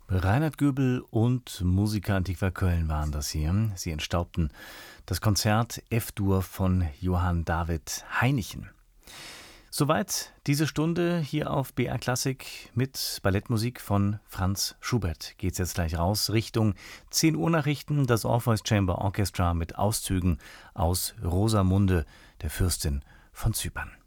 Reinhard Göbel und Musica Antiqua Köln waren das hier. Sie entstaubten das Konzert F-Dur von Johann David Heinichen. Soweit diese Stunde hier auf BR Klassik mit Ballettmusik von Franz Schubert. Geht's jetzt gleich raus Richtung 10 Uhr Nachrichten, das Orpheus Chamber Orchestra mit Auszügen aus Rosamunde, der Fürstin von Zypern.